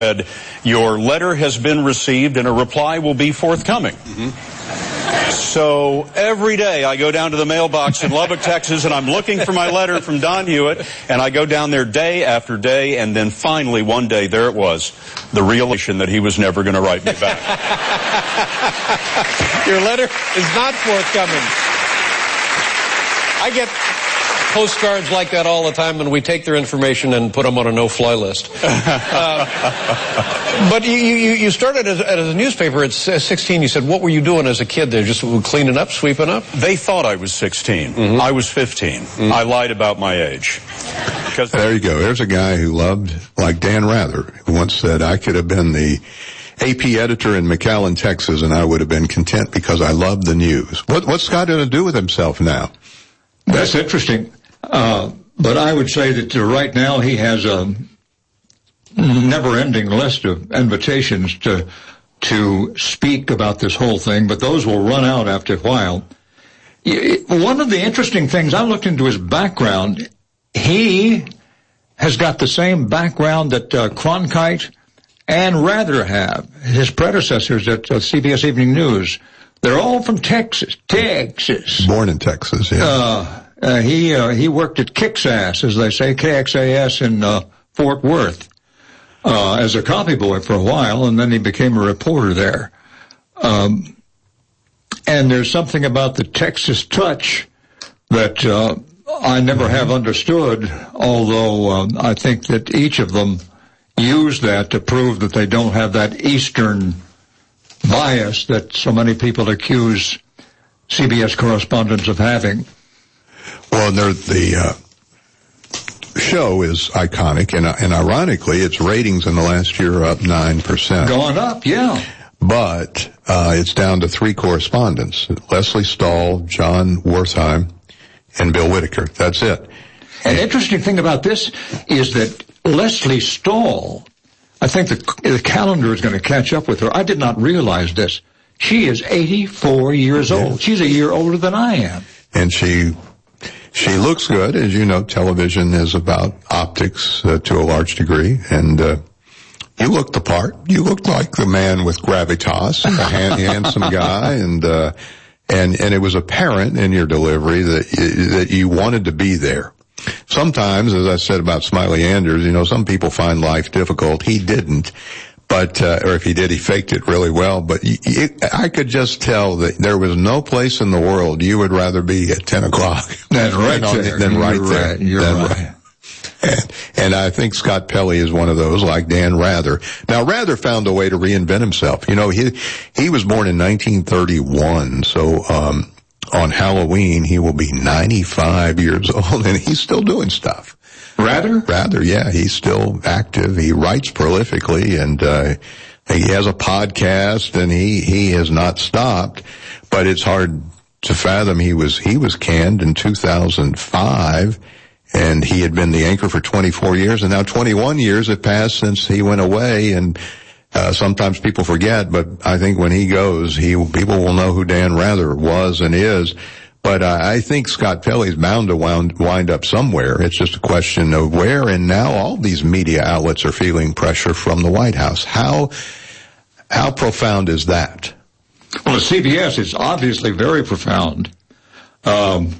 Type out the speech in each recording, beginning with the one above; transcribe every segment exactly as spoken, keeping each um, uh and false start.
said, your letter has been received and a reply will be forthcoming. Mm-hmm. So every day I go down to the mailbox in Lubbock, Texas, and I'm looking for my letter from Don Hewitt, and I go down there day after day, and then finally one day there it was, the realization that he was never going to write me back. Your letter is not forthcoming. I get postcards like that all the time, and we take their information and put them on a no-fly list. Uh, but you, you, you started as, as a newspaper at sixteen. You said, what were you doing as a kid there? Just cleaning up, sweeping up? They thought I was sixteen. Mm-hmm. I was fifteen. Mm-hmm. I lied about my age. There you go. There's a guy who loved, like Dan Rather, who once said, I could have been the A P editor in McAllen, Texas, and I would have been content because I loved the news. What, what's Scott going to do with himself now? That's interesting. Uh, but I would say that uh, right now he has a never-ending list of invitations to to speak about this whole thing, but those will run out after a while. One of the interesting things, I looked into his background. He has got the same background that uh, Cronkite and Rather have, his predecessors at uh, C B S Evening News. They're all from Texas. Texas. Born in Texas, yeah. Uh, Uh, he uh, he worked at Kixass, as they say, K X A S in uh, Fort Worth, uh, as a copy boy for a while, and then he became a reporter there. Um, and there's something about the Texas touch that uh, I never have understood, although uh, I think that each of them use that to prove that they don't have that Eastern bias that so many people accuse C B S correspondents of having. Well, the uh, show is iconic, and, and ironically, its ratings in the last year are up nine percent. Going up, yeah. But uh, it's down to three correspondents, Leslie Stahl, John Wertheim, and Bill Whitaker. That's it. An interesting thing about this is that Leslie Stahl, I think the, the calendar is going to catch up with her. I did not realize this. She is eighty-four years yeah. old. She's a year older than I am. And she... She looks good. As you know, television is about optics uh, to a large degree, and uh, you looked the part. You looked like the man with gravitas, a hand, handsome guy, and uh, and and it was apparent in your delivery that that you wanted to be there. Sometimes, as I said about Smiley Anders, you know, some people find life difficult. He didn't. But, uh, or if he did, he faked it really well. But you, you, I could just tell that there was no place in the world you would rather be at ten o'clock than right than, there. Than right You're there. Right. You're than right. right. And, and I think Scott Pelley is one of those, like Dan Rather. Now, Rather found a way to reinvent himself. You know, he he was born in nineteen thirty-one, so um on Halloween he will be ninety-five years old, and he's still doing stuff. Rather? Rather, yeah. He's still active. He writes prolifically, and uh he has a podcast, and he he has not stopped. But it's hard to fathom. He was he was canned in two thousand five, and he had been the anchor for twenty-four years, and now twenty-one years have passed since he went away. And uh sometimes people forget, but I think when he goes, he people will know who Dan Rather was and is. But uh, I think Scott Pelley's bound to wind, wind up somewhere. It's just a question of where, and now all these media outlets are feeling pressure from the White House. How how profound is that? Well, the C B S is obviously very profound. Um,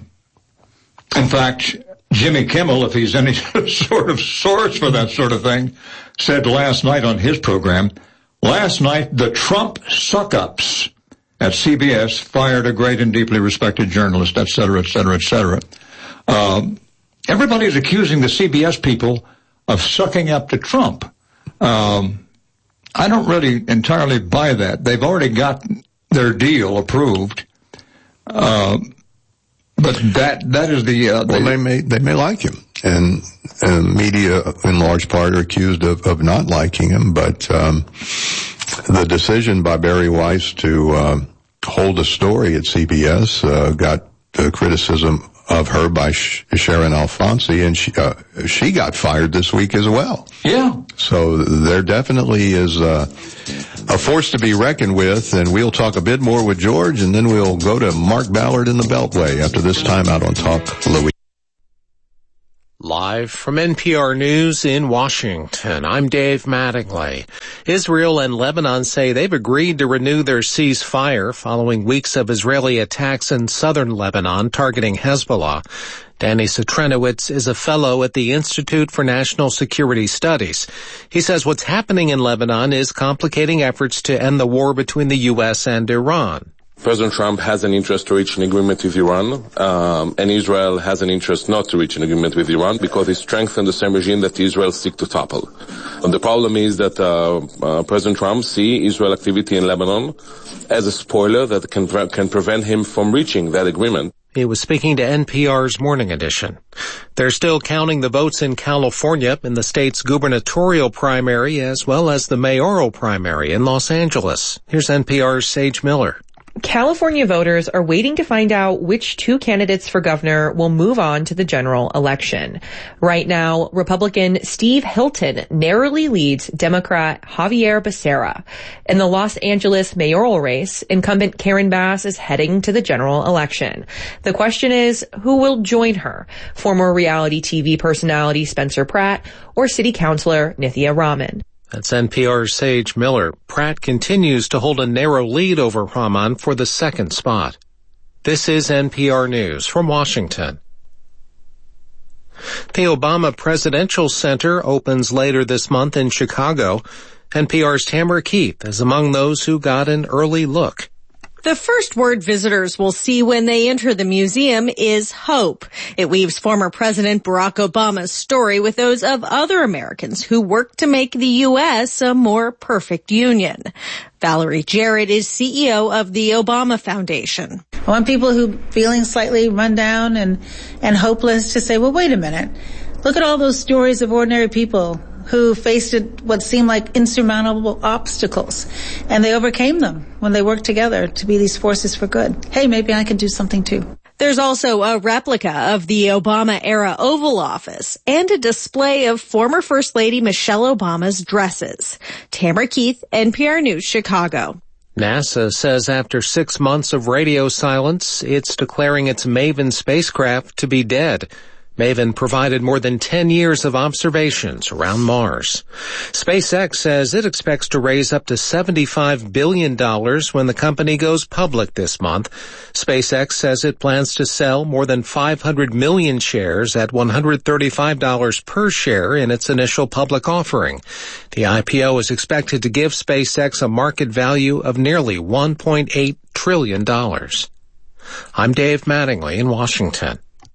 in fact, Jimmy Kimmel, if he's any sort of source for that sort of thing, said last night on his program, last night the Trump suck-ups at C B S fired a great and deeply respected journalist, et cetera, et cetera, et cetera. Um, everybody's accusing the C B S people of sucking up to Trump. Um, I don't really entirely buy that. They've already got their deal approved. Uh, but that that is the... Uh, well, they may they may like him. And, and media, in large part, are accused of, of not liking him. But um, the decision by Barry Weiss to uh, hold a story at C B S uh, got uh, criticism of her by Sh- Sharon Alfonsi, and she, uh, she got fired this week as well. Yeah. So there definitely is uh, a force to be reckoned with, and we'll talk a bit more with George, and then we'll go to Mark Ballard in the Beltway after this time out on Talk Louisiana. Live from N P R News in Washington, I'm Dave Mattingly. Israel and Lebanon say they've agreed to renew their ceasefire following weeks of Israeli attacks in southern Lebanon targeting Hezbollah. Danny Citrenowicz is a fellow at the Institute for National Security Studies. He says what's happening in Lebanon is complicating efforts to end the war between the U S and Iran. President Trump has an interest to reach an agreement with Iran, um, and Israel has an interest not to reach an agreement with Iran because it strengthens the same regime that Israel seeks to topple. And the problem is that uh, uh, President Trump sees Israel activity in Lebanon as a spoiler that can, pre- can prevent him from reaching that agreement. He was speaking to N P R's Morning Edition. They're still counting the votes in California in the state's gubernatorial primary as well as the mayoral primary in Los Angeles. Here's N P R's Sage Miller. California voters are waiting to find out which two candidates for governor will move on to the general election. Right now, Republican Steve Hilton narrowly leads Democrat Javier Becerra. In the Los Angeles mayoral race, incumbent Karen Bass is heading to the general election. The question is, who will join her? Former reality T V personality Spencer Pratt or city councilor Nithya Raman? That's N P R's Sage Miller. Pratt continues to hold a narrow lead over Raman for the second spot. This is N P R News from Washington. The Obama Presidential Center opens later this month in Chicago. N P R's Tamara Keith is among those who got an early look. The first word visitors will see when they enter the museum is hope. It weaves former President Barack Obama's story with those of other Americans who worked to make the U S a more perfect union. Valerie Jarrett is C E O of the Obama Foundation. I want people who feeling slightly run down and, and hopeless to say, well, wait a minute. Look at all those stories of ordinary people who faced what seemed like insurmountable obstacles, and they overcame them when they worked together to be these forces for good. Hey, maybe I can do something too. There's also a replica of the Obama-era Oval Office and a display of former First Lady Michelle Obama's dresses. Tamara Keith, N P R News, Chicago. NASA says after six months of radio silence, it's declaring its MAVEN spacecraft to be dead. MAVEN provided more than ten years of observations around Mars. SpaceX says it expects to raise up to seventy-five billion dollars when the company goes public this month. SpaceX says it plans to sell more than five hundred million shares at one hundred thirty-five dollars per share in its initial public offering. The I P O is expected to give SpaceX a market value of nearly one point eight trillion dollars. I'm Dave Mattingly in Washington.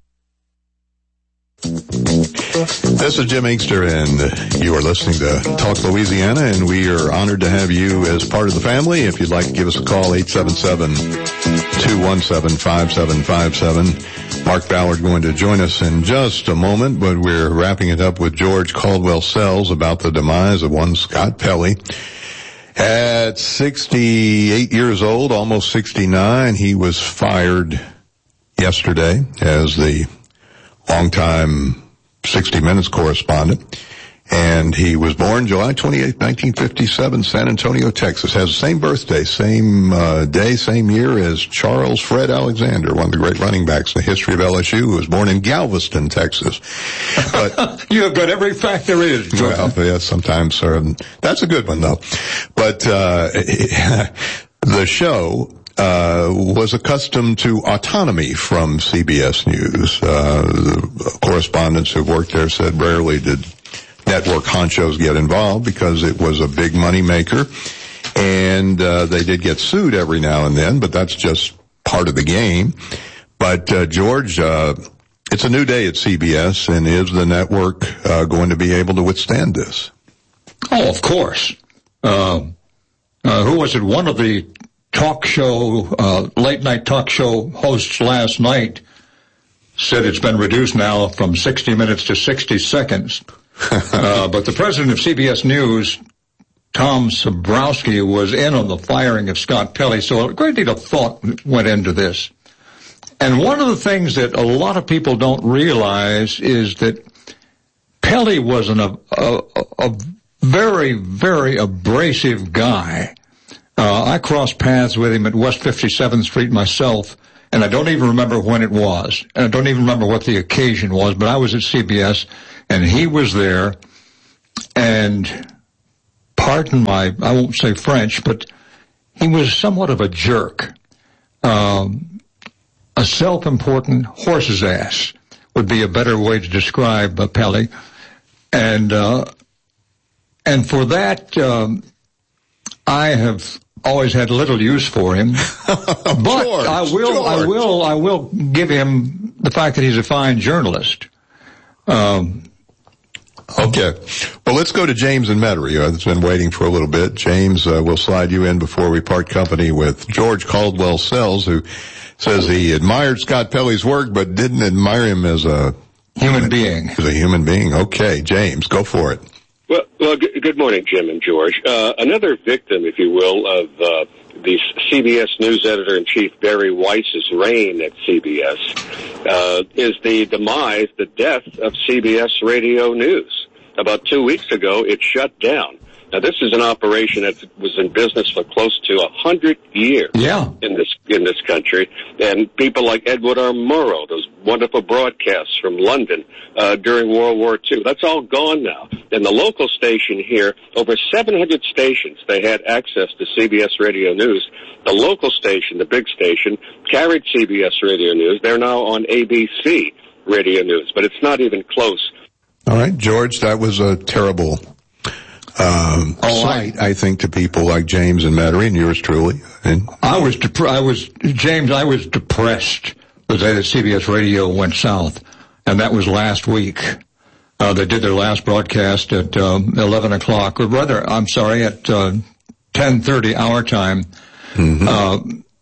This is Jim Inkster, and you are listening to Talk Louisiana, and we are honored to have you as part of the family. If you'd like to give us a call, eight seven seven, two one seven, five seven five seven. Mark Ballard going to join us in just a moment, but we're wrapping it up with George Caldwell Sells about the demise of one Scott Pelley. At sixty-eight years old, almost sixty-nine, he was fired yesterday as the longtime sixty minutes correspondent, and he was born July twenty-eighth, nineteen fifty-seven, San Antonio, Texas. Has the same birthday, same uh, day, same year as Charles Fred Alexander, one of the great running backs in the history of L S U, who was born in Galveston, Texas. But you have got every fact there is. Well, yeah, sometimes, sir. That's a good one, though. But uh the show Uh, was accustomed to autonomy from C B S News. Uh, the correspondents who've worked there said rarely did network honchos get involved because it was a big money maker, and uh, they did get sued every now and then, but that's just part of the game. But uh, George, uh, it's a new day at C B S, and is the network uh, going to be able to withstand this? Oh, of course. Uh, uh, who was it? One of the talk show, uh, late night talk show hosts last night said it's been reduced now from sixty minutes to sixty seconds. uh, but the president of C B S News, Tom Sabrowski, was in on the firing of Scott Pelley, so a great deal of thought went into this. And one of the things that a lot of people don't realize is that Pelley was an, a, a, a very, very abrasive guy. Uh, I crossed paths with him at West fifty-seventh Street myself, and I don't even remember when it was, and I don't even remember what the occasion was, but I was at C B S, and he was there, and pardon my, I won't say French, but he was somewhat of a jerk. Um, a self-important horse's ass would be a better way to describe uh, Pele. And, uh, and for that, um, I have always had little use for him. But George, I will, George. I will, I will give him the fact that he's a fine journalist. Um, Okay. Well, let's go to James in Metairie. Uh, it's been waiting for a little bit. James, uh, we'll slide you in before we part company with George Caldwell Sells, who says he admired Scott Pelley's work, but didn't admire him as a human being. As a human being. Okay, James, go for it. Well, well, g- good morning, Jim and George. Uh, another victim, if you will, of uh, the C B S News Editor-in-Chief Barry Weiss's reign at C B S uh, is the demise, the death of C B S Radio News. About two weeks ago, it shut down. Now, this is an operation that was in business for close to a hundred years yeah. in this in this country, and people like Edward R. Murrow, those wonderful broadcasts from London uh, during World War Two, that's all gone now. And the local station here, over seven hundred stations, they had access to C B S Radio News. The local station, the big station, carried C B S Radio News. They're now on A B C Radio News, but it's not even close. All right, George, that was a terrible um, oh, sight, I, I think, to people like James and Metairie and yours truly. And I was, dep- I was, James, I was depressed the day that C B S Radio went south, and that was last week. Uh, they did their last broadcast at um, eleven o'clock, or rather, I'm sorry, at uh, ten thirty our time. Mm-hmm. Uh,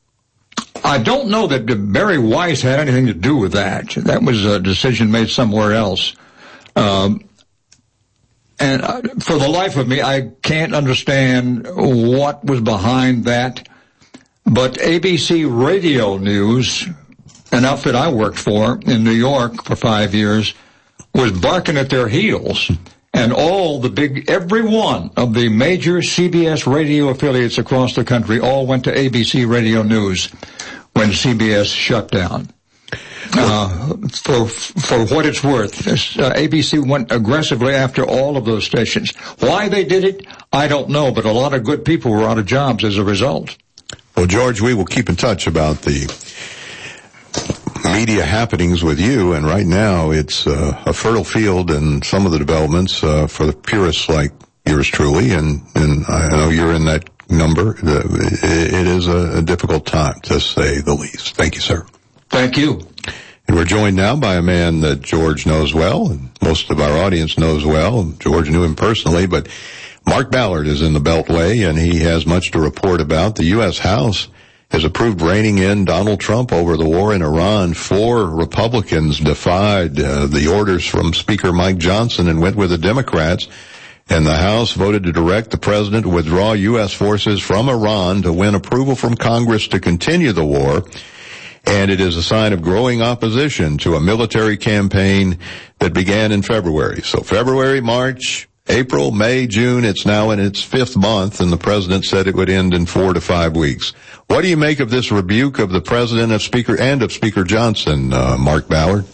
I don't know that Barry Weiss had anything to do with that. That was a decision made somewhere else. Um, and uh, for the life of me, I can't understand what was behind that. But A B C Radio News, an outfit I worked for in New York for five years, was barking at their heels. And all the big, every one of the major C B S radio affiliates across the country all went to A B C Radio News when C B S shut down. Uh, for for what it's worth, uh, A B C went aggressively after all of those stations. Why they did it, I don't know, but a lot of good people were out of jobs as a result. Well, George, we will keep in touch about the media happenings with you, and right now it's uh, a fertile field and some of the developments uh, for the purists like yours truly, and, and I know you're in that number. It is a, a difficult time, to say the least. Thank you, sir. Thank you. And we're joined now by a man that George knows well, and most of our audience knows well. George knew him personally, but Mark Ballard is in the Beltway, and he has much to report about. The U S House has approved reining in Donald Trump over the war in Iran. Four Republicans defied uh, the orders from Speaker Mike Johnson and went with the Democrats, and the House voted to direct the president to withdraw U S forces from Iran to win approval from Congress to continue the war. And it is a sign of growing opposition to a military campaign that began in February. So February, March, April, May, June, it's now in its fifth month, and the president said it would end in four to five weeks. What do you make of this rebuke of the president of Speaker and of Speaker Johnson, uh, Mark Ballard?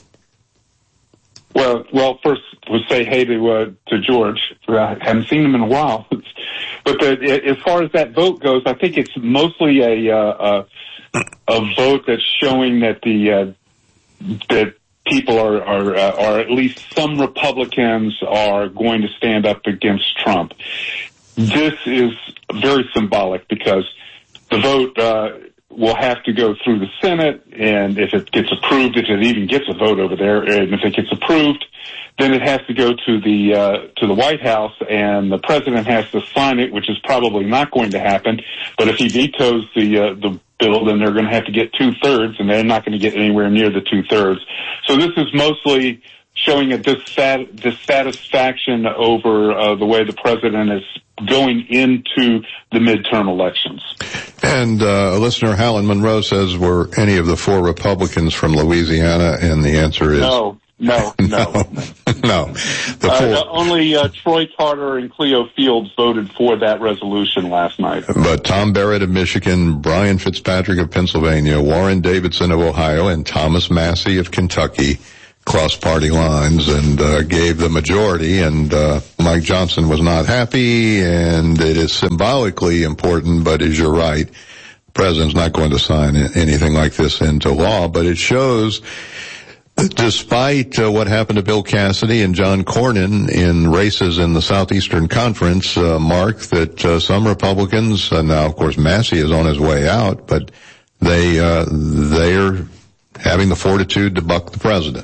Well, well, first we'll say hey to uh, to George. I haven't seen him in a while, but the, as far as that vote goes, I think it's mostly a uh, a, a vote that's showing that the uh, that people are are uh, or at least some Republicans are going to stand up against Trump. This is very symbolic because the vote uh, will have to go through the Senate, and if it gets approved, if it even gets a vote over there, and if it gets approved, then it has to go to the uh, to the White House, and the president has to sign it, which is probably not going to happen. But if he vetoes the uh, the bill, then they're going to have to get two thirds, and they're not going to get anywhere near the two thirds. So this is mostly showing a dissat- dissatisfaction over uh, the way the president is going into the midterm elections. And uh, a listener, Helen Monroe, says, were any of the four Republicans from Louisiana? And the answer is no, no, no. no. No. The uh, only uh, Troy Carter and Cleo Fields voted for that resolution last night. But Tom Barrett of Michigan, Brian Fitzpatrick of Pennsylvania, Warren Davidson of Ohio, and Thomas Massey of Kentucky crossed party lines and uh, gave the majority, and uh, Mike Johnson was not happy, and it is symbolically important, but as you're right, the president's not going to sign anything like this into law, but it shows that despite uh, what happened to Bill Cassidy and John Cornyn in races in the Southeastern Conference, uh, Mark, that uh, some Republicans, uh, now of course Massey is on his way out, but they, uh, they're having the fortitude to buck the president.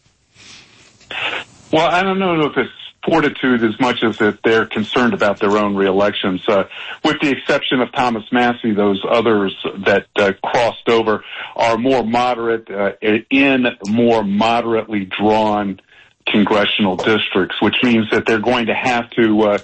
Well, I don't know if it's fortitude as much as that they're concerned about their own reelections. Uh, with the exception of Thomas Massey, those others that uh, crossed over are more moderate, uh, in more moderately drawn congressional districts, which means that they're going to have to, uh,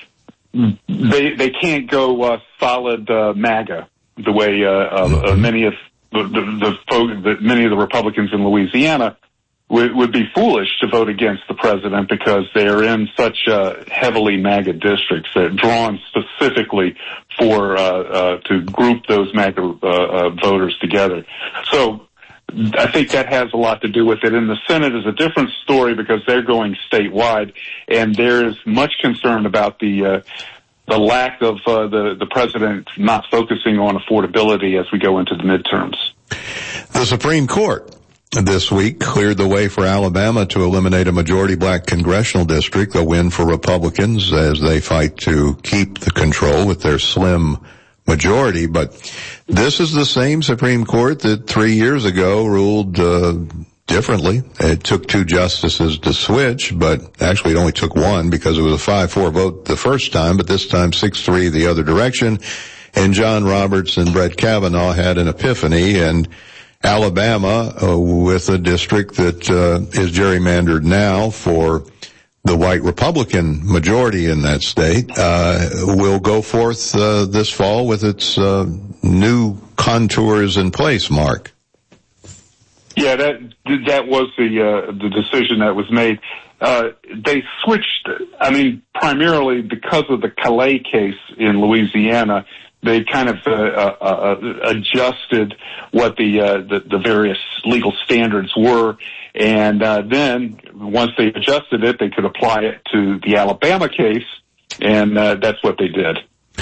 they, they can't go uh, solid uh, MAGA the way uh, uh, uh, many of the, the, the, folk, the many of the Republicans in Louisiana would, would be foolish to vote against the president because they're in such uh, heavily MAGA districts that are drawn specifically for uh, uh, to group those MAGA uh, uh, voters together. So I think that has a lot to do with it. And the Senate is a different story because they're going statewide, and there's much concern about the uh, the lack of uh, the the president not focusing on affordability as we go into the midterms. The Supreme Court this week cleared the way for Alabama to eliminate a majority black congressional district, a win for Republicans as they fight to keep the control with their slim majority. But this is the same Supreme Court that three years ago ruled uh, differently. It took two justices to switch, but actually it only took one because it was a five four vote the first time, but this time six three the other direction. And John Roberts and Brett Kavanaugh had an epiphany, and Alabama, uh, with a district that uh, is gerrymandered now for the white Republican majority in that state, uh, will go forth uh, this fall with its uh, new contours in place, Mark. Yeah, that that was the uh, the decision that was made. Uh, they switched, I mean, primarily because of the Calais case in Louisiana. They kind of uh, uh, adjusted what the, uh, the the various legal standards were, and uh, then once they adjusted it, they could apply it to the Alabama case, and uh, that's what they did.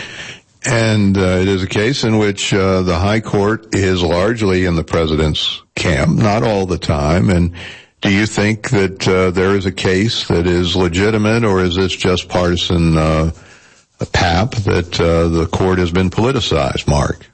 And uh, it is a case in which uh, the high court is largely in the president's camp, not all the time. And do you think that uh, there is a case that is legitimate, or is this just partisan uh a pap that uh, the court has been politicized, Mark?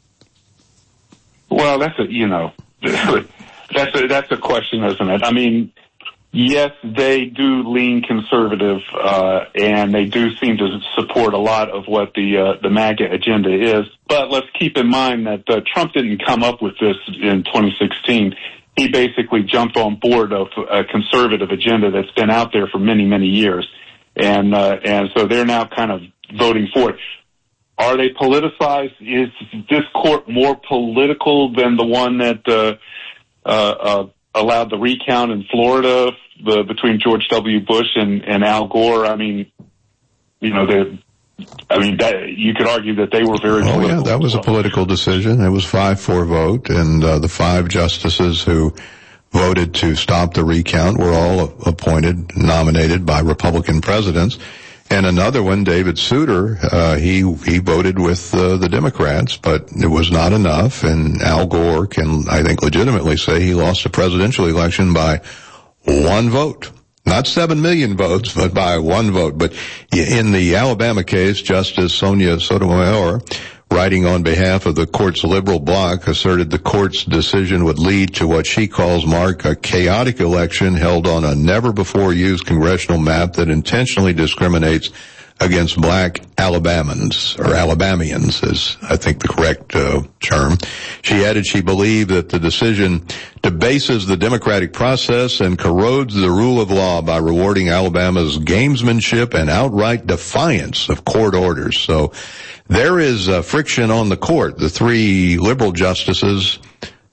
Well, that's a, you know, that's a, that's a question, isn't it? I mean, yes, they do lean conservative, uh, and they do seem to support a lot of what the, uh, the MAGA agenda is. But let's keep in mind that uh, Trump didn't come up with this in twenty sixteen. He basically jumped on board of a conservative agenda that's been out there for many, many years. And, uh, and so they're now kind of voting for it. Are they politicized? Is this court more political than the one that, uh, uh, uh, allowed the recount in Florida, the, between George W. Bush and, and Al Gore? I mean, you know, they, I mean, that, you could argue that they were very oh, political. Yeah, that was a political decision. It was five four vote, and, uh, the five justices who voted to stop the recount were all appointed, nominated by Republican presidents. And another one, David Souter, uh, he, he voted with uh, the Democrats, but it was not enough. And Al Gore can, I think, legitimately say he lost the presidential election by one vote. Not seven million votes, but by one vote. But in the Alabama case, Justice Sonia Sotomayor, writing on behalf of the court's liberal bloc, asserted the court's decision would lead to what she calls, Mark, a chaotic election held on a never-before-used congressional map that intentionally discriminates against black Alabamans, or Alabamians is, I think, the correct uh, term. She added she believed that the decision debases the democratic process and corrodes the rule of law by rewarding Alabama's gamesmanship and outright defiance of court orders. So there is uh, friction on the court. The three liberal justices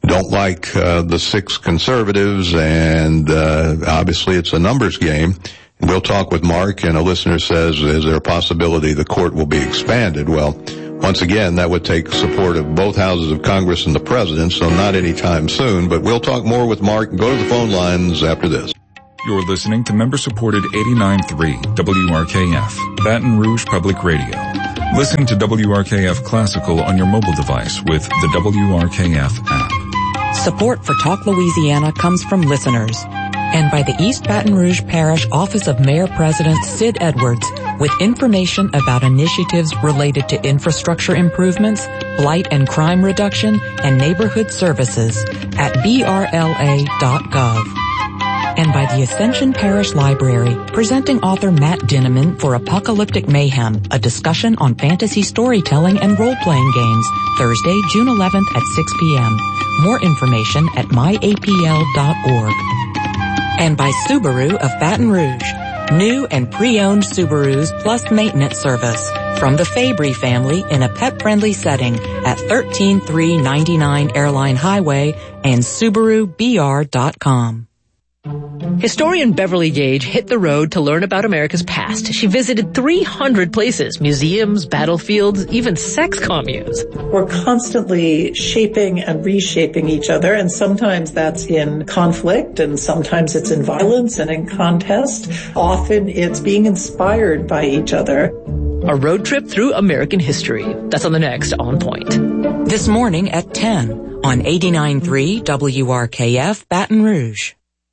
don't like uh, the six conservatives, and uh, obviously it's a numbers game. We'll talk with Mark, and a listener says, is there a possibility the court will be expanded? Well, once again, that would take support of both houses of Congress and the president, so not anytime soon. But we'll talk more with Mark and go to the phone lines after this. You're listening to member-supported eighty-nine point three W R K F, Baton Rouge Public Radio. Listen to W R K F Classical on your mobile device with the W R K F app. Support for Talk Louisiana comes from listeners and by the East Baton Rouge Parish Office of Mayor President Sid Edwards with information about initiatives related to infrastructure improvements, blight and crime reduction, and neighborhood services at B R L A dot gov. And by the Ascension Parish Library, presenting author Matt Dinneman for Apocalyptic Mayhem, a discussion on fantasy storytelling and role-playing games, Thursday, June eleventh at six p.m. More information at my A P L dot org. And by Subaru of Baton Rouge, new and pre-owned Subarus plus maintenance service from the Fabry family in a pet-friendly setting at thirteen three ninety-nine Airline Highway and Subaru B R dot com. Historian Beverly Gage hit the road to learn about America's past. She visited three hundred places, museums, battlefields, even sex communes. We're constantly shaping and reshaping each other, and sometimes that's in conflict, and sometimes it's in violence and in contest. Often it's being inspired by each other. A road trip through American history. That's on the next On Point. This morning at ten on eighty-nine point three W R K F Baton Rouge.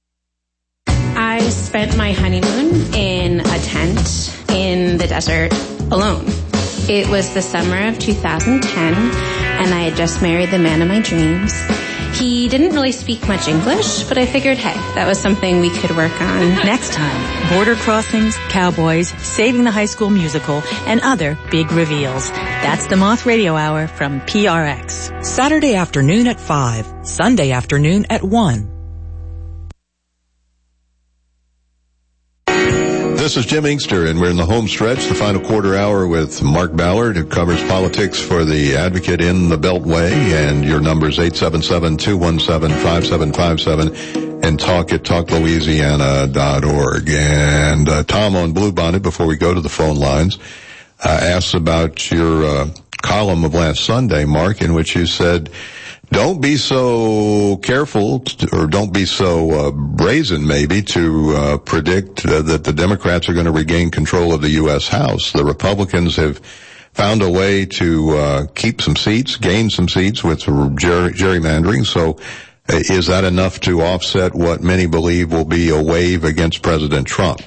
I spent my honeymoon in a tent in the desert alone. It was the summer of two thousand ten, and I had just married the man of my dreams. He didn't really speak much English, but I figured, hey, that was something we could work on. Next time, border crossings, cowboys, Saving the High School Musical, and other big reveals. That's the Moth Radio Hour from P R X. Saturday afternoon at five, Sunday afternoon at one. This is Jim Inkster, and we're in the home stretch, the final quarter hour with Mark Ballard, who covers politics for the Advocate in the Beltway, and your number is eight seven seven, two one seven, five seven five seven, and talk at talk louisiana dot org. And uh, Tom on Bluebonnet, before we go to the phone lines, uh, asks about your uh, column of last Sunday, Mark, in which you said, don't be so careful, to, or don't be so uh, brazen, maybe, to uh, predict uh, that the Democrats are going to regain control of the U S House. The Republicans have found a way to uh, keep some seats, gain some seats with ger- gerrymandering. So uh, is that enough to offset what many believe will be a wave against President Trump?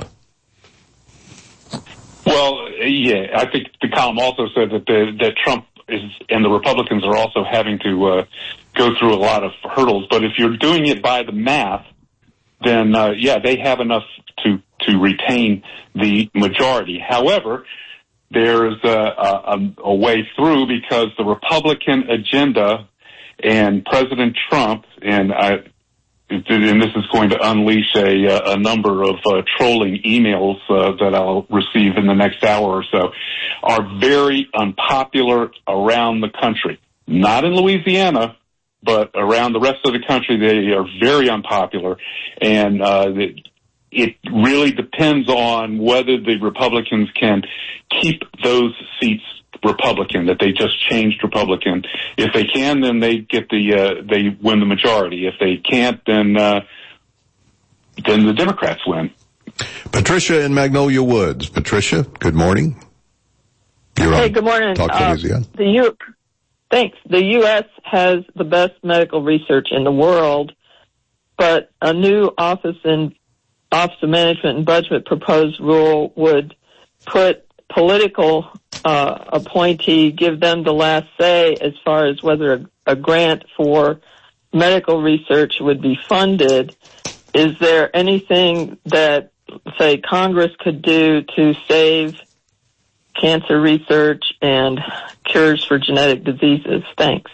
Well, yeah, I think the column also said that the, that Trump is, and the Republicans are also having to uh, go through a lot of hurdles. But if you're doing it by the math, then uh, yeah, they have enough to to retain the majority. However, there's a, a, a way through, because the Republican agenda and President Trump, and I, and this is going to unleash a, a number of uh, trolling emails uh, that I'll receive in the next hour or so, are very unpopular around the country. Not in Louisiana, but around the rest of the country, they are very unpopular. And uh, it really depends on whether the Republicans can keep those seats Republican, that they just changed Republican. If they can, then they get the uh, they win the majority. If they can't, then uh, then the Democrats win. Patricia in Magnolia Woods. Patricia, good morning. You're hey, on good morning. Talk uh, Louisiana. the U- Thanks. The U S has the best medical research in the world, but a new Office in Office of Management and Budget proposed rule would put political uh, appointee, give them the last say as far as whether a, a grant for medical research would be funded. Is there anything that, say, Congress could do to save cancer research and cures for genetic diseases? Thanks.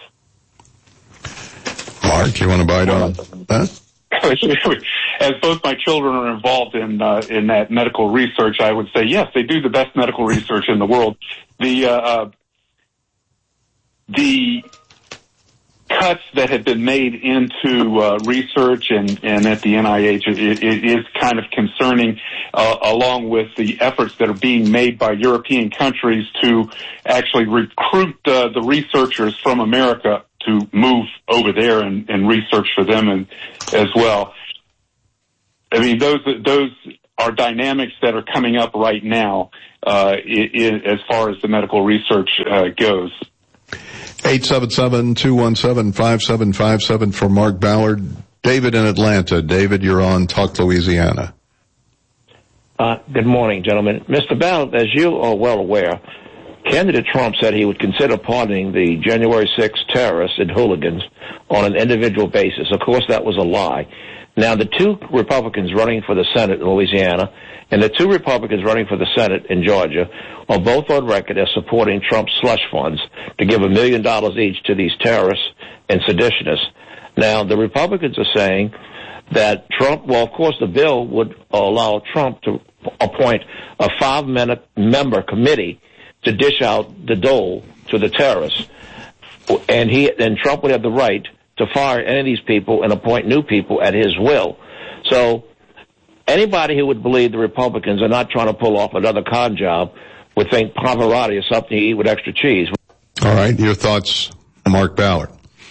Mark, you want to bite on that? As both my children are involved in uh, in that medical research, I would say yes, they do the best medical research in the world. The uh, the cuts that have been made into uh, research and, and at the N I H, it, it is kind of concerning, uh, along with the efforts that are being made by European countries to actually recruit uh, the researchers from America to move over there and, and research for them and, as well. I mean, those those are dynamics that are coming up right now uh, I- I- as far as the medical research uh, goes. eight seven seven, two one seven, five seven five seven for Mark Ballard. David in Atlanta. David, you're on Talk Louisiana. Uh, good morning, gentlemen. Mister Ballard, as you are well aware, candidate Trump said he would consider pardoning the January sixth terrorists and hooligans on an individual basis. Of course, that was a lie. Now, the two Republicans running for the Senate in Louisiana and the two Republicans running for the Senate in Georgia are both on record as supporting Trump's slush funds to give a million dollars each to these terrorists and seditionists. Now, the Republicans are saying that Trump, well, of course, the bill would allow Trump to appoint a five-member committee to dish out the dole to the terrorists. And he, and Trump would have the right to fire any of these people and appoint new people at his will. So anybody who would believe the Republicans are not trying to pull off another con job would think Pavarotti is something you eat with extra cheese. All right, your thoughts, Mark Ballard.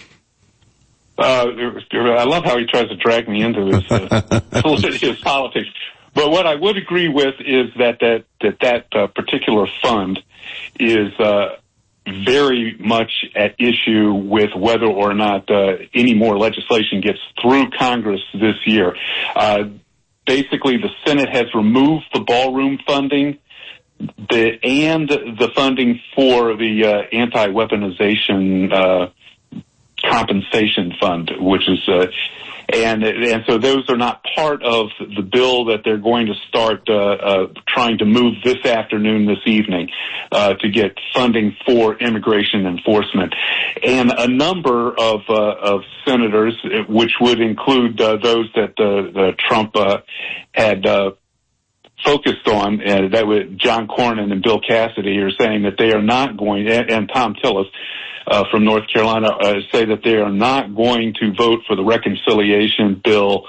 Uh, I love how he tries to drag me into his, uh, his politics. But what I would agree with is that that that, that uh, particular fund is uh, very much at issue with whether or not uh, any more legislation gets through Congress this year. Uh, basically, the Senate has removed the ballroom funding the, and the funding for the uh, anti-weaponization uh, compensation fund, which is uh, and and so those are not part of the bill that they're going to start uh, uh, trying to move this afternoon, this evening, uh, to get funding for immigration enforcement. And a number of uh, of senators, which would include uh, those that uh, uh, Trump uh, had uh, focused on, and that would John Cornyn and Bill Cassidy, are saying that they are not going, and, and Tom Tillis, Uh, from North Carolina, uh, say that they are not going to vote for the reconciliation bill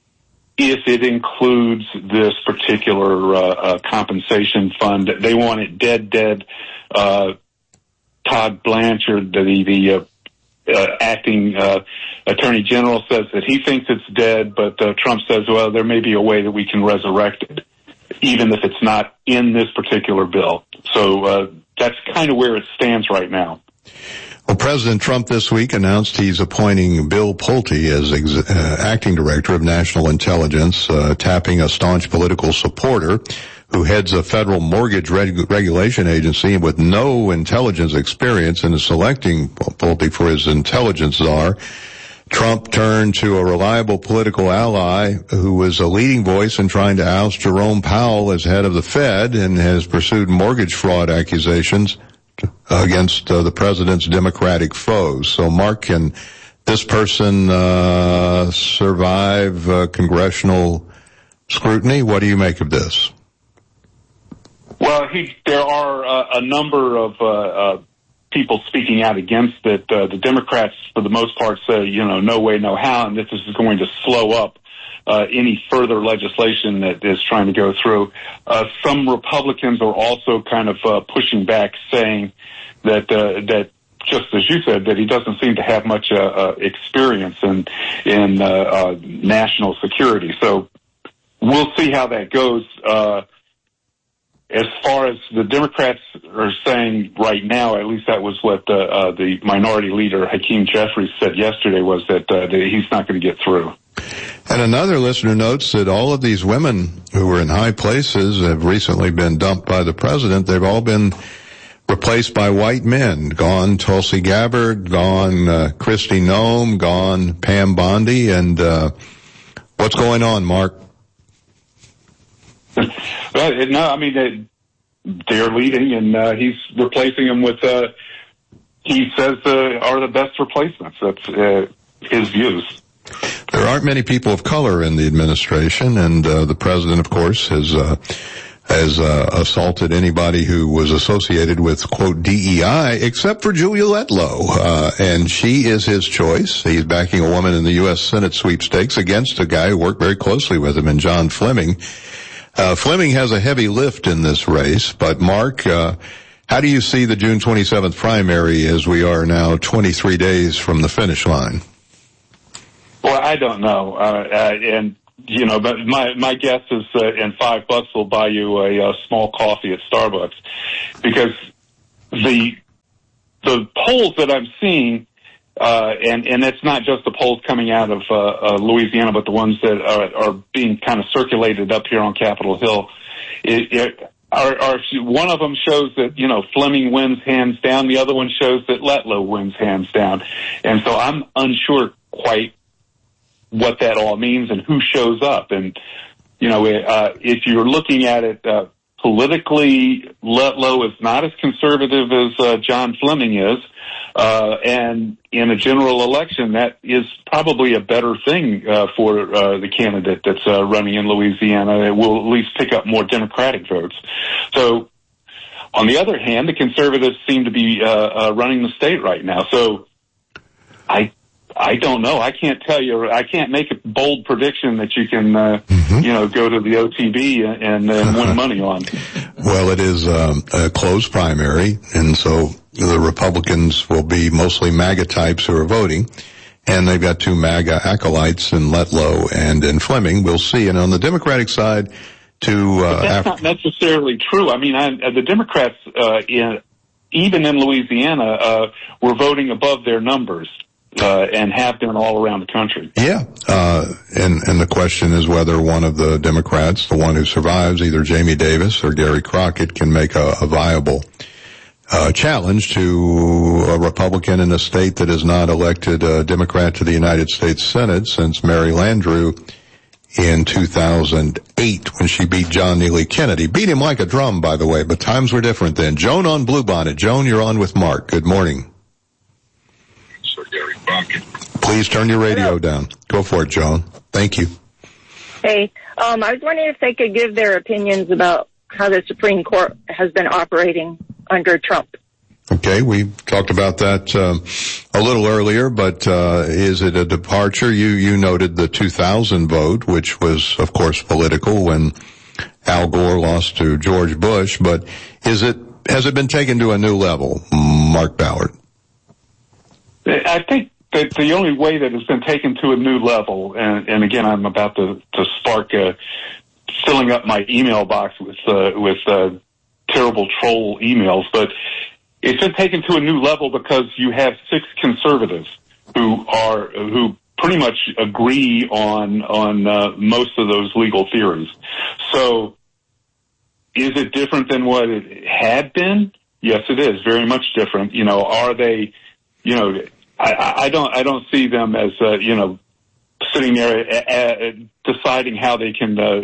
if it includes this particular uh, uh, compensation fund. They want it dead, dead. Uh, Todd Blanchard, the, the uh, uh, acting uh, attorney general, says that he thinks it's dead, but uh, Trump says, well, there may be a way that we can resurrect it, even if it's not in this particular bill. So uh, that's kind of where it stands right now. Well, President Trump this week announced he's appointing Bill Pulte as ex- uh, acting director of national intelligence, uh, tapping a staunch political supporter who heads a federal mortgage reg- regulation agency with no intelligence experience and is selecting Pulte for his intelligence czar. Trump turned to a reliable political ally who was a leading voice in trying to oust Jerome Powell as head of the Fed and has pursued mortgage fraud accusations against uh, the president's Democratic foes. So, Mark, can this person uh, survive uh, congressional scrutiny? What do you make of this? Well, he, there are uh, a number of uh, uh, people speaking out against it. Uh, the Democrats, for the most part, say, you know, no way, no how, and this is going to slow up Uh, any further legislation that is trying to go through. Uh, some Republicans are also kind of uh, pushing back, saying that uh, that just as you said, that he doesn't seem to have much uh, uh, experience in in uh, uh, national security. So we'll see how that goes. Uh, as far as the Democrats are saying right now, at least that was what uh, uh, the minority leader Hakeem Jeffries said yesterday, was that, uh, that he's not going to get through. And another listener notes that all of these women who were in high places have recently been dumped by the president. They've all been replaced by white men. Gone Tulsi Gabbard, gone uh, Kristi Noem, gone Pam Bondi. And uh, what's going on, Mark? Well, no, I mean, they, they're leading, and uh, he's replacing them with, uh, he says, uh, are the best replacements. That's uh, his views. There aren't many people of color in the administration, and uh, the president, of course, has uh, has uh, assaulted anybody who was associated with, quote, D E I, except for Julia Letlow. Uh, and she is his choice. He's backing a woman in the U S Senate sweepstakes against a guy who worked very closely with him, in John Fleming. Uh, Fleming has a heavy lift in this race, but Mark, uh, how do you see the June twenty-seventh primary as we are now twenty-three days from the finish line? Well, I don't know. Uh, uh, and, you know, but my, my guess is, uh, and five bucks will buy you a, a small coffee at Starbucks, because the, the polls that I'm seeing, uh, and, and it's not just the polls coming out of, uh, uh, Louisiana, but the ones that are, are being kind of circulated up here on Capitol Hill, it, it Are, are, one of them shows that, you know, Fleming wins hands down. The other one shows that Letlow wins hands down. And so I'm unsure quite what that all means and who shows up. And, you know, uh, if you're looking at it, uh, politically, Letlow is not as conservative as, uh, John Fleming is. Uh, and in a general election, that is probably a better thing, uh, for, uh, the candidate that's, uh, running in Louisiana. It will at least pick up more Democratic votes. So, on the other hand, the conservatives seem to be, uh, uh, running the state right now. So, I, I don't know. I can't tell you. I can't make a bold prediction that you can, uh, mm-hmm. you know, go to the O T B and, and win money on. Well, it is um, a closed primary, and so the Republicans will be mostly MAGA types who are voting, and they've got two MAGA acolytes in Letlow and in Fleming. We'll see. And on the Democratic side, to uh, but that's after- not necessarily true. I mean, I, the Democrats, uh, in, even in Louisiana, uh, were voting above their numbers. Uh, and have been all around the country. Yeah, uh, and, and the question is whether one of the Democrats, the one who survives, either Jamie Davis or Gary Crockett, can make a, a viable, uh, challenge to a Republican in a state that has not elected a Democrat to the United States Senate since Mary Landrieu in two thousand eight when she beat John Neely Kennedy. Beat him like a drum, by the way, but times were different then. Joan on Bluebonnet. Joan, you're on with Mark. Good morning. Please turn your radio Hello. down. Go for it, Joan. Thank you. Hey, um, I was wondering if they could give their opinions about how the Supreme Court has been operating under Trump. Okay, we talked about that um, a little earlier, but uh, is it a departure? You you noted the two thousand vote, which was, of course, political when Al Gore lost to George Bush, but is it has it been taken to a new level, Mark Ballard? I think that the only way that it's been taken to a new level, and, and again, I'm about to, to spark uh, filling up my email box with uh, with uh, terrible troll emails, but it's been taken to a new level because you have six conservatives who are who pretty much agree on on uh, most of those legal theories. So, is it different than what it had been? Yes, it is very much different. You know, are they? You know, I, I don't, I don't see them as, uh, you know, sitting there uh, uh, deciding how they can uh,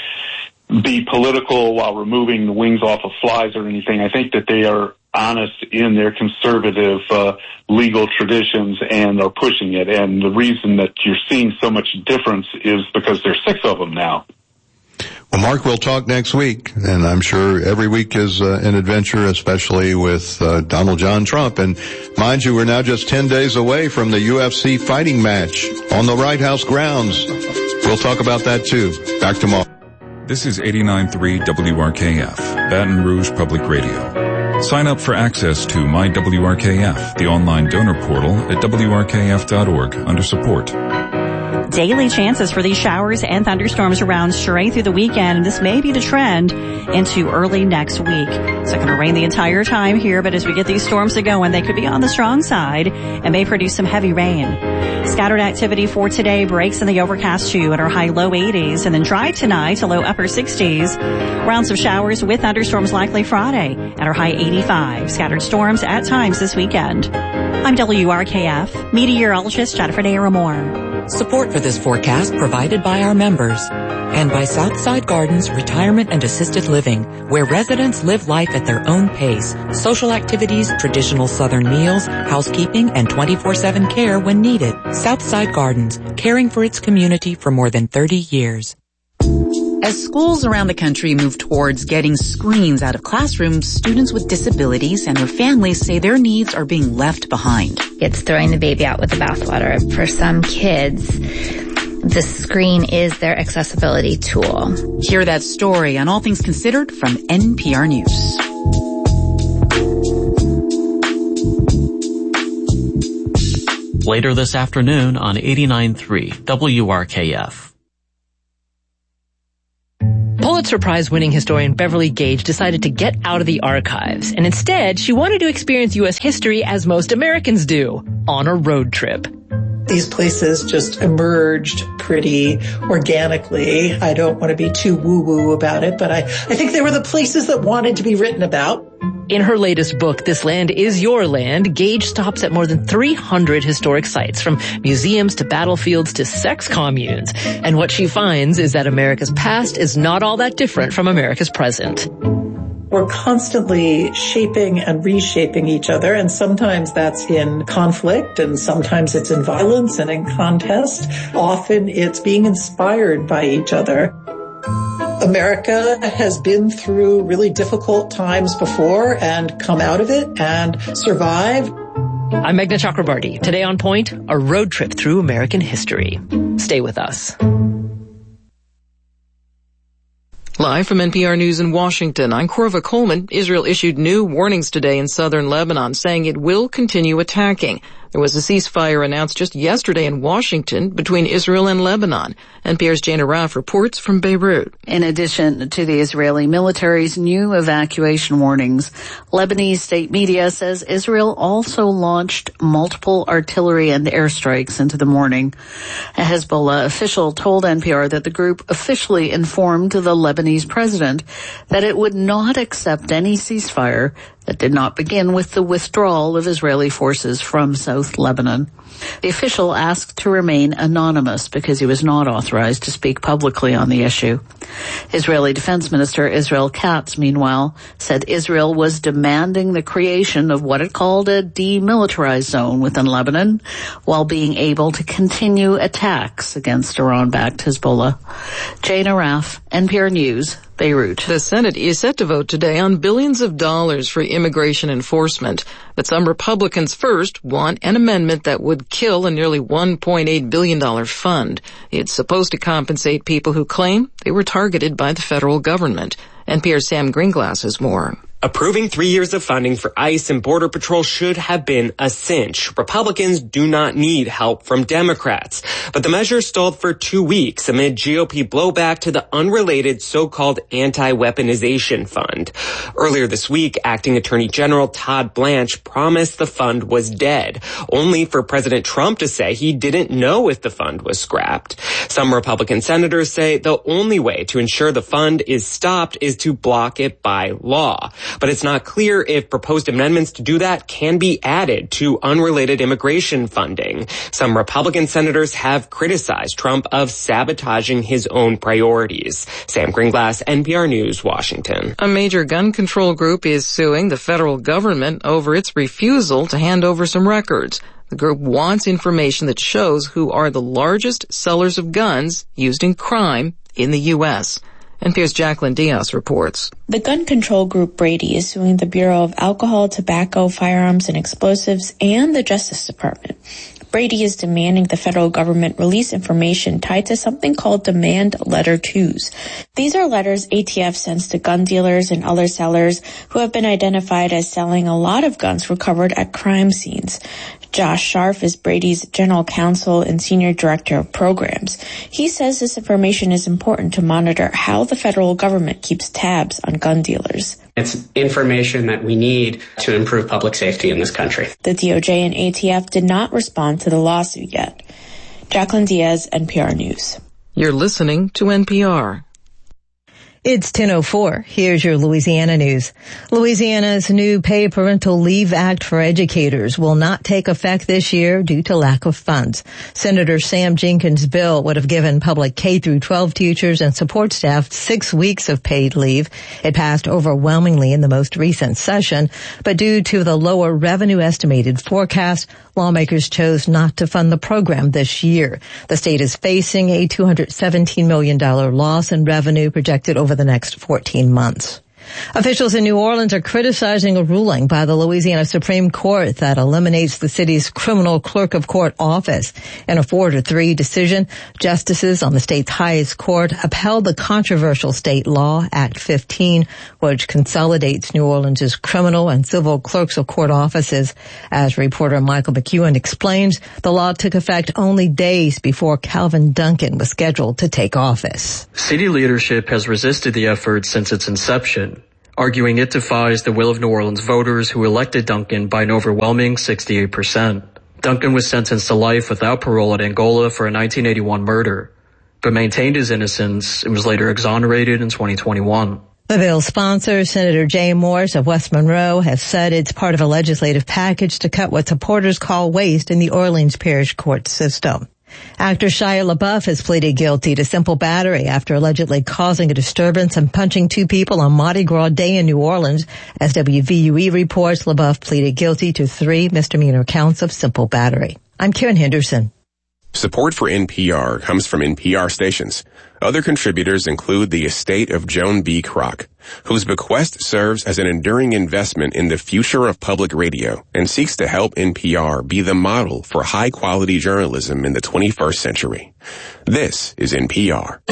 uh, be political while removing the wings off of flies or anything. I think that they are honest in their conservative uh, legal traditions and are pushing it. And the reason that you're seeing so much difference is because there's six of them now. Well, Mark, we'll talk next week, and I'm sure every week is uh, an adventure, especially with uh, Donald John Trump. And mind you, we're now just ten days away from the U F C fighting match on the White House grounds. We'll talk about that, too. Back tomorrow. This is eighty-nine point three W R K F, Baton Rouge Public Radio. Sign up for access to My W R K F, the online donor portal at W R K F dot org under support. Daily chances for these showers and thunderstorms around straight through the weekend, and this may be the trend into early next week. It's not going to rain the entire time here, but as we get these storms to going, they could be on the strong side and may produce some heavy rain. Scattered activity for today breaks in the overcast too at our high low eighties, and then dry tonight to low upper sixties. Rounds of showers with thunderstorms likely Friday at our high eighty-five. Scattered storms at times this weekend. I'm W R K F meteorologist Jennifer Naramore. Support for this forecast provided by our members and by Southside Gardens Retirement and Assisted Living, where residents live life at their own pace. Social activities, traditional Southern meals, housekeeping, and twenty-four seven care when needed. Southside Gardens, caring for its community for more than thirty years. As schools around the country move towards getting screens out of classrooms, students with disabilities and their families say their needs are being left behind. It's throwing the baby out with the bathwater. For some kids, the screen is their accessibility tool. Hear that story on All Things Considered from N P R News. Later this afternoon on eighty-nine point three W R K F. Pulitzer Prize-winning historian Beverly Gage decided to get out of the archives, and instead she wanted to experience U S history as most Americans do, on a road trip. These places just emerged pretty organically. I don't want to be too woo-woo about it, but I, I think they were the places that wanted to be written about. In her latest book, This Land Is Your Land, Gage stops at more than three hundred historic sites, from museums to battlefields to sex communes. And what she finds is that America's past is not all that different from America's present. We're constantly shaping and reshaping each other, and sometimes that's in conflict, and sometimes it's in violence and in contest. Often it's being inspired by each other. America has been through really difficult times before and come out of it and survived. I'm Meghna Chakrabarti. Today on Point, a road trip through American history. Stay with us. Live from N P R News in Washington, I'm Corva Coleman. Israel issued new warnings today in southern Lebanon, saying it will continue attacking. There was a ceasefire announced just yesterday in Washington between Israel and Lebanon. N P R's Jane Arraf reports from Beirut. In addition to the Israeli military's new evacuation warnings, Lebanese state media says Israel also launched multiple artillery and airstrikes into the morning. A Hezbollah official told N P R that the group officially informed the Lebanese president that it would not accept any ceasefire that did not begin with the withdrawal of Israeli forces from South Lebanon. The official asked to remain anonymous because he was not authorized to speak publicly on the issue. Israeli Defense Minister Israel Katz, meanwhile, said Israel was demanding the creation of what it called a demilitarized zone within Lebanon, while being able to continue attacks against Iran-backed Hezbollah. Jane Arraf, N P R News, Beirut. The Senate is set to vote today on billions of dollars for immigration enforcement. But some Republicans first want an amendment that would kill a nearly one point eight billion dollars fund. It's supposed to compensate people who claim they were targeted by the federal government. N P R's Sam Greenglass has more. Approving three years of funding for ICE and Border Patrol should have been a cinch. Republicans do not need help from Democrats. But the measure stalled for two weeks amid G O P blowback to the unrelated so-called anti-weaponization fund. Earlier this week, Acting Attorney General Todd Blanche promised the fund was dead, only for President Trump to say he didn't know if the fund was scrapped. Some Republican senators say the only way to ensure the fund is stopped is to block it by law. But it's not clear if proposed amendments to do that can be added to unrelated immigration funding. Some Republican senators have criticized Trump of sabotaging his own priorities. Sam Greenglass, N P R News, Washington. A major gun control group is suing the federal government over its refusal to hand over some records. The group wants information that shows who are the largest sellers of guns used in crime in the U S N P R's Jacqueline Diaz reports. The gun control group Brady is suing the Bureau of Alcohol, Tobacco, Firearms, and Explosives and the Justice Department. Brady is demanding the federal government release information tied to something called Demand Letter twos. These are letters A T F sends to gun dealers and other sellers who have been identified as selling a lot of guns recovered at crime scenes. Josh Scharf is Brady's general counsel and senior director of programs. He says this information is important to monitor how the federal government keeps tabs on gun dealers. It's information that we need to improve public safety in this country. The D O J and A T F did not respond to the lawsuit yet. Jacqueline Diaz, N P R News. You're listening to N P R. It's ten oh four. Here's your Louisiana news. Louisiana's new Pay Parental Leave Act for educators will not take effect this year due to lack of funds. Senator Sam Jenkins' bill would have given public K through twelve teachers and support staff six weeks of paid leave. It passed overwhelmingly in the most recent session, but due to the lower revenue estimated forecast, lawmakers chose not to fund the program this year. The state is facing a two hundred seventeen million dollars loss in revenue projected over the next fourteen months. Officials in New Orleans are criticizing a ruling by the Louisiana Supreme Court that eliminates the city's criminal clerk of court office. In a four to three decision, justices on the state's highest court upheld the controversial state law, Act fifteen, which consolidates New Orleans' criminal and civil clerks of court offices. As reporter Michael McEwen explains, the law took effect only days before Calvin Duncan was scheduled to take office. City leadership has resisted the effort since its inception, arguing it defies the will of New Orleans voters who elected Duncan by an overwhelming sixty-eight percent. Duncan was sentenced to life without parole at Angola for a nineteen eighty-one murder, but maintained his innocence and was later exonerated in twenty twenty-one. The bill's sponsor, Senator Jay Morse of West Monroe, has said it's part of a legislative package to cut what supporters call waste in the Orleans Parish court system. Actor Shia LaBeouf has pleaded guilty to simple battery after allegedly causing a disturbance and punching two people on Mardi Gras Day in New Orleans. As W V U E reports, LaBeouf pleaded guilty to three misdemeanor counts of simple battery. I'm Karen Henderson. Support for N P R comes from N P R stations. Other contributors include the estate of Joan B. Kroc, whose bequest serves as an enduring investment in the future of public radio and seeks to help N P R be the model for high-quality journalism in the twenty-first century. This is N P R.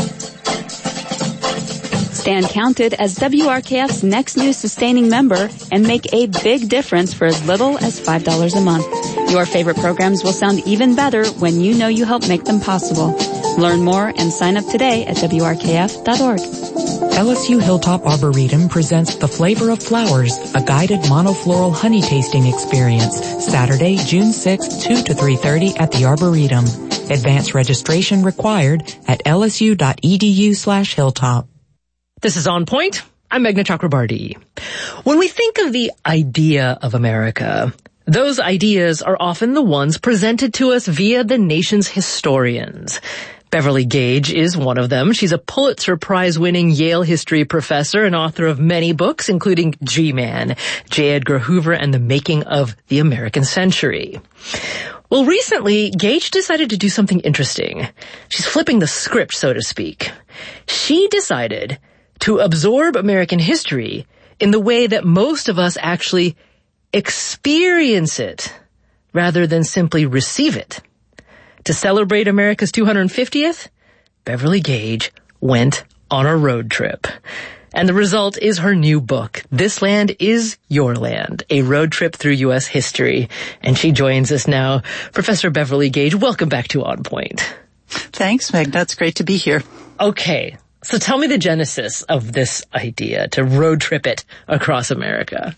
Stand counted as W R K F's next new sustaining member and make a big difference for as little as five dollars a month. Your favorite programs will sound even better when you know you help make them possible. Learn more and sign up today at W R K F dot org. L S U Hilltop Arboretum presents The Flavor of Flowers, a guided monofloral honey tasting experience, Saturday, June sixth, two to three thirty at the Arboretum. Advanced registration required at lsu.edu slash hilltop. This is On Point. I'm Meghna Chakrabarti. When we think of the idea of America, those ideas are often the ones presented to us via the nation's historians. Beverly Gage is one of them. She's a Pulitzer Prize-winning Yale history professor and author of many books, including G-Man, J. Edgar Hoover, and the Making of the American Century. Well, recently, Gage decided to do something interesting. She's flipping the script, so to speak. She decided to absorb American history in the way that most of us actually experience it, rather than simply receive it. To celebrate America's two hundred fiftieth, Beverly Gage went on a road trip. And the result is her new book, This Land Is Your Land, a road trip through U S history. And she joins us now. Professor Beverly Gage, welcome back to On Point. Thanks, Meg. That's great to be here. Okay, so tell me the genesis of this idea to road trip it across America.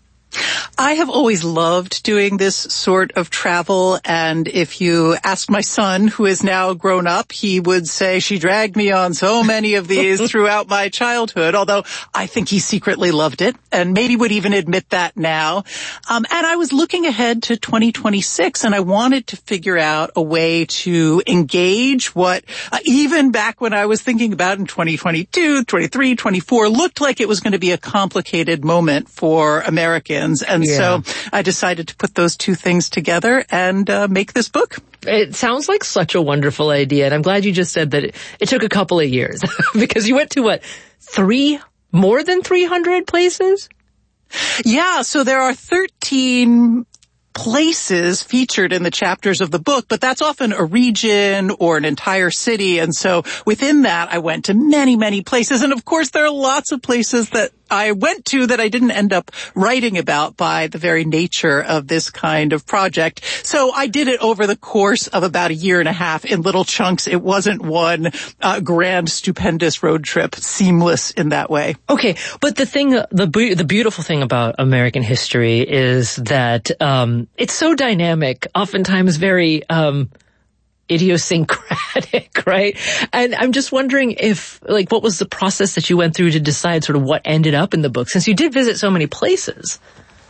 I have always loved doing this sort of travel, and if you ask my son, who is now grown up, he would say she dragged me on so many of these throughout my childhood, although I think he secretly loved it, and maybe would even admit that now. Um, and I was looking ahead to twenty twenty-six, and I wanted to figure out a way to engage what, uh, even back when I was thinking about in twenty twenty-two, twenty-three, twenty-four, looked like it was going to be a complicated moment for Americans. And yeah. so I decided to put those two things together and uh, make this book. It sounds like such a wonderful idea. And I'm glad you just said that it, it took a couple of years because you went to what, three, more than three hundred places? Yeah. So there are thirteen places featured in the chapters of the book, but that's often a region or an entire city. And so within that, I went to many, many places. And of course, there are lots of places that I went to that I didn't end up writing about by the very nature of this kind of project. So I did it over the course of about a year and a half in little chunks. It wasn't one uh, grand, stupendous road trip, seamless in that way. Okay, but the thing, the the beautiful thing about American history is that um it's so dynamic, oftentimes very um idiosyncratic, right? And I'm just wondering if, like, what was the process that you went through to decide sort of what ended up in the book, since you did visit so many places?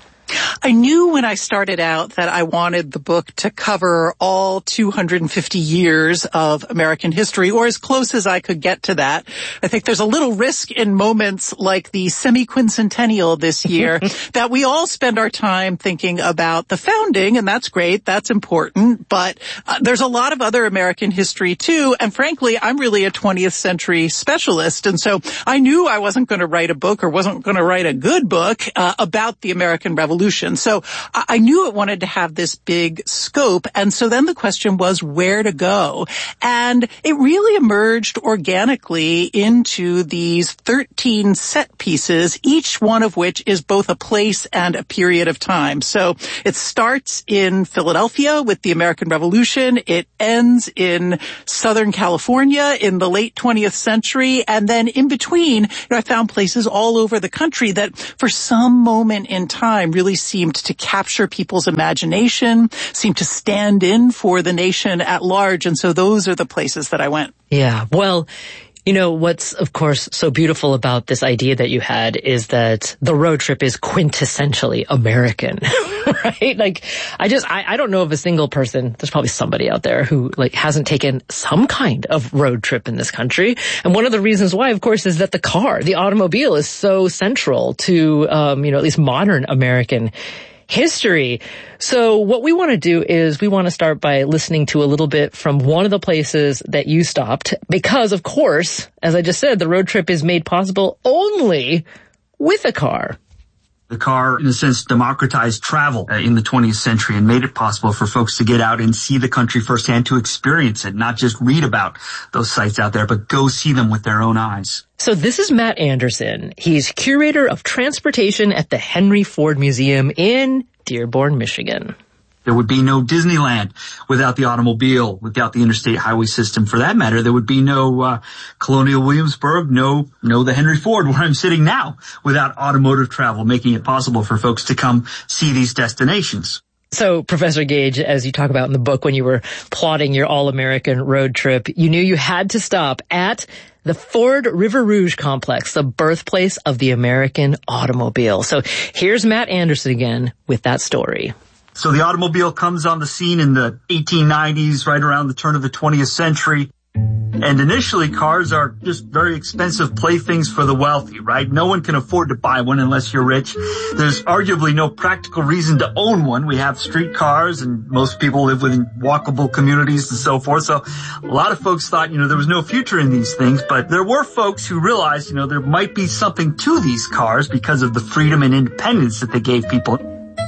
I knew when I started out that I wanted the book to cover all two hundred fifty years of American history, or as close as I could get to that. I think there's a little risk in moments like the semi-quincentennial this year that we all spend our time thinking about the founding, and that's great, that's important, but uh, there's a lot of other American history too, and frankly, I'm really a twentieth century specialist, and so I knew I wasn't going to write a book or wasn't going to write a good book uh, about the American Revolution. So I knew it wanted to have this big scope. And so then the question was where to go. And it really emerged organically into these thirteen set pieces, each one of which is both a place and a period of time. So it starts in Philadelphia with the American Revolution. It ends in Southern California in the late twentieth century. And then in between, you know, I found places all over the country that for some moment in time really seemed to capture people's imagination, seemed to stand in for the nation at large. And so those are the places that I went. Yeah. Well, you know, what's, of course, so beautiful about this idea that you had is that the road trip is quintessentially American, right? Like, I just, I, I don't know of a single person, there's probably somebody out there who, like, hasn't taken some kind of road trip in this country. And one of the reasons why, of course, is that the car, the automobile is so central to, um, you know, at least modern American history. So what we want to do is we want to start by listening to a little bit from one of the places that you stopped, because, of course, as I just said, the road trip is made possible only with a car. The car, in a sense, democratized travel uh, in the twentieth century and made it possible for folks to get out and see the country firsthand, to experience it, not just read about those sites out there, but go see them with their own eyes. So this is Matt Anderson. He's curator of transportation at the Henry Ford Museum in Dearborn, Michigan. There would be no Disneyland without the automobile, without the interstate highway system. For that matter, there would be no uh, Colonial Williamsburg, no no the Henry Ford, where I'm sitting now, without automotive travel, making it possible for folks to come see these destinations. So, Professor Gage, as you talk about in the book, when you were plotting your all-American road trip, you knew you had to stop at the Ford River Rouge complex, the birthplace of the American automobile. So here's Matt Anderson again with that story. So the automobile comes on the scene in the eighteen nineties, right around the turn of the twentieth century. And initially, cars are just very expensive playthings for the wealthy, right? No one can afford to buy one unless you're rich. There's arguably no practical reason to own one. We have street cars, and most people live within walkable communities and so forth. So a lot of folks thought, you know, there was no future in these things. But there were folks who realized, you know, there might be something to these cars because of the freedom and independence that they gave people.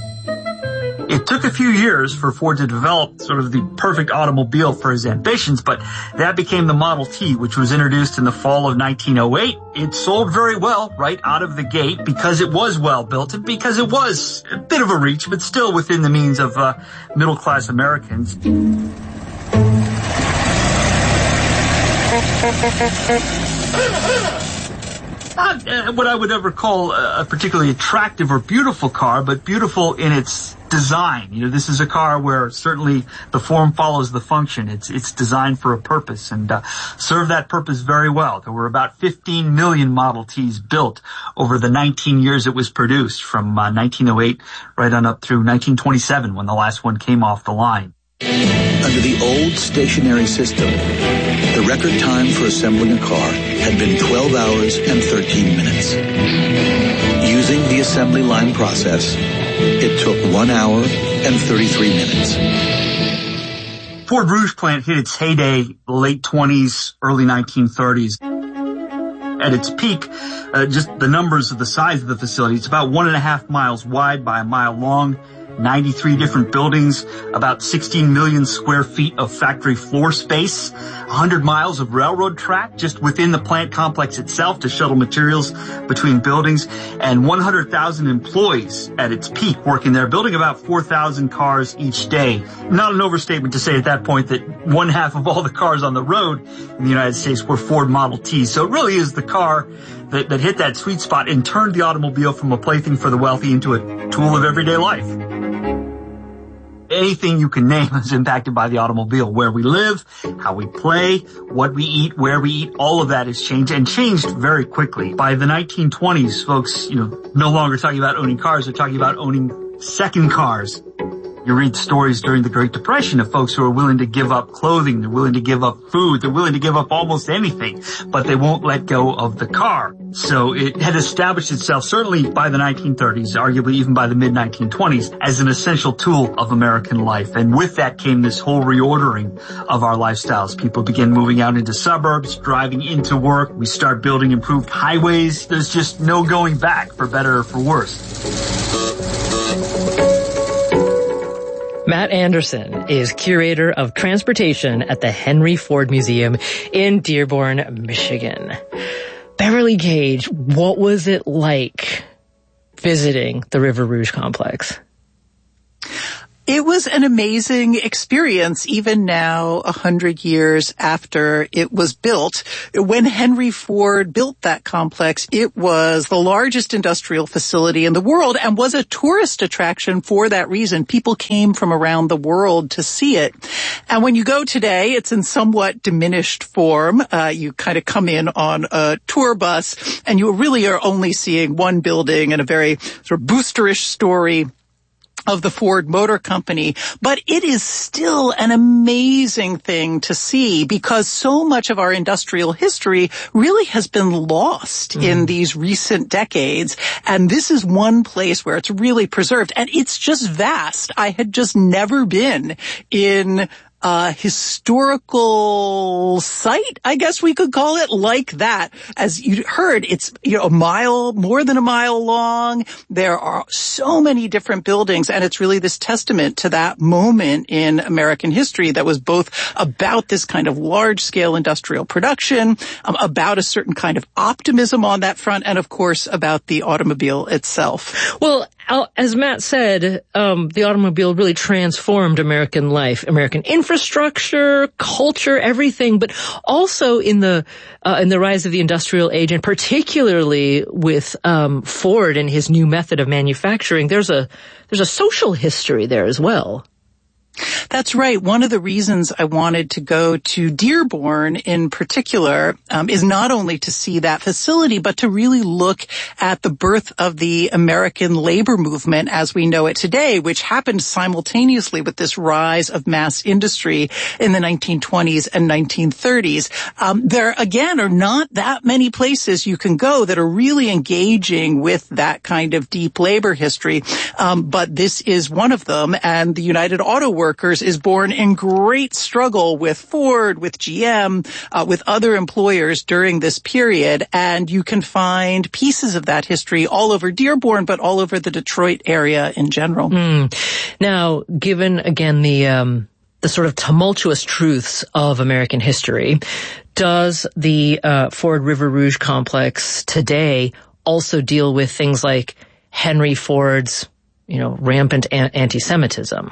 It took a few years for Ford to develop sort of the perfect automobile for his ambitions, but that became the Model T, which was introduced in the fall of nineteen oh eight. It sold very well right out of the gate because it was well built and because it was a bit of a reach, but still within the means of uh, middle-class Americans. Not uh, what I would ever call a particularly attractive or beautiful car, but beautiful in its design. You know, this is a car where certainly the form follows the function. It's it's designed for a purpose and uh, served that purpose very well. There were about fifteen million Model Ts built over the nineteen years it was produced, from uh, nineteen oh eight right on up through nineteen twenty-seven when the last one came off the line. Under the old stationary system, the record time for assembling a car had been twelve hours and thirteen minutes. Using the assembly line process, it took one hour and thirty-three minutes. Ford Rouge plant hit its heyday late twenties, early nineteen thirties. At its peak, uh, just the numbers of the size of the facility, it's about one and a half miles wide by a mile long, ninety-three different buildings, about sixteen million square feet of factory floor space, one hundred miles of railroad track just within the plant complex itself to shuttle materials between buildings, and one hundred thousand employees at its peak working there, building about four thousand cars each day. Not an overstatement to say at that point that one half of all the cars on the road in the United States were Ford Model Ts. So it really is the car that, that hit that sweet spot and turned the automobile from a plaything for the wealthy into a tool of everyday life. anything you can name is impacted by the automobile. Where we live, how we play, what we eat, where we eat, all of that has changed and changed very quickly. By the nineteen twenties, folks, you know, no longer talking about owning cars, they're talking about owning second cars. You read stories during the Great Depression of folks who are willing to give up clothing, they're willing to give up food, they're willing to give up almost anything, but they won't let go of the car. So it had established itself, certainly by the nineteen thirties, arguably even by the mid nineteen twenties, as an essential tool of American life. And with that came this whole reordering of our lifestyles. People begin moving out into suburbs, driving into work. We start building improved highways. There's just no going back, for better or for worse. Matt Anderson is curator of transportation at the Henry Ford Museum in Dearborn, Michigan. Beverly Gage, what was it like visiting the River Rouge complex? It was an amazing experience, even now, a hundred years after it was built. When Henry Ford built that complex, it was the largest industrial facility in the world and was a tourist attraction for that reason. People came from around the world to see it. And when you go today, it's in somewhat diminished form. Uh, you kind of come in on a tour bus, and you really are only seeing one building and a very sort of boosterish story of the Ford Motor Company, but it is still an amazing thing to see because so much of our industrial history really has been lost mm. in these recent decades. And this is one place where it's really preserved, and it's just vast. I had just never been in Uh, historical site, I guess we could call it, like that. As you heard, it's, you know, a mile, more than a mile long. There are so many different buildings, and it's really this testament to that moment in American history that was both about this kind of large-scale industrial production, um, about a certain kind of optimism on that front, and of course about the automobile itself. Well, as Matt said, um, the automobile really transformed American life, American infrastructure, culture, everything. But also in the uh, in the rise of the industrial age, and particularly with um, Ford and his new method of manufacturing, there's a there's a social history there as well. That's right. One of the reasons I wanted to go to Dearborn in particular um, is not only to see that facility, but to really look at the birth of the American labor movement as we know it today, which happened simultaneously with this rise of mass industry in the nineteen twenties and nineteen thirties. Um, there, again, are not that many places you can go that are really engaging with that kind of deep labor history, um, but this is one of them, and the United Auto Workers is born in great struggle with Ford, with G M, uh, with other employers during this period. And you can find pieces of that history all over Dearborn, but all over the Detroit area in general. Mm. Now, given, again, the um, the sort of tumultuous truths of American history, does the uh, Ford River Rouge complex today also deal with things like Henry Ford's, you know, rampant an- anti-Semitism?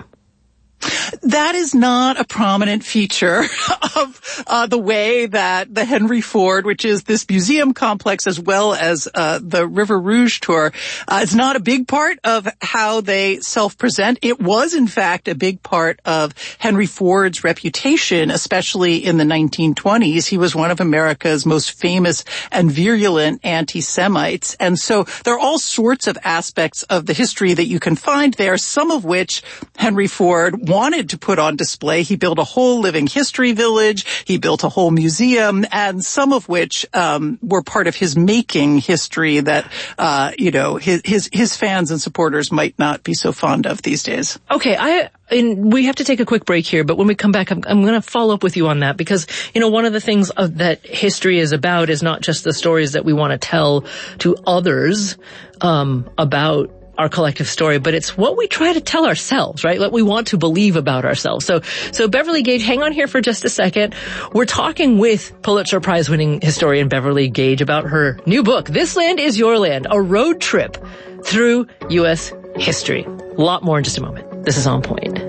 That is not a prominent feature of uh, the way that the Henry Ford, which is this museum complex as well as uh, the River Rouge tour, uh, it's not a big part of how they self-present. It was, in fact, a big part of Henry Ford's reputation, especially in the nineteen twenties. He was one of America's most famous and virulent anti-Semites. And so there are all sorts of aspects of the history that you can find there, some of which Henry Ford wanted to put on display. He built a whole living history village. He built a whole museum, and some of which um, were part of his making history that, uh, you know, his, his his fans and supporters might not be so fond of these days. Okay, I and we have to take a quick break here, but when we come back, I'm, I'm going to follow up with you on that because, you know, one of the things of, that history is about is not just the stories that we want to tell to others um, about our collective story, but it's what we try to tell ourselves, right? What we want to believe about ourselves. So, so Beverly Gage, hang on here for just a second. We're talking with Pulitzer Prize winning historian Beverly Gage about her new book, This Land Is Your Land, a road trip through U S history. A lot more in just a moment. This is On Point.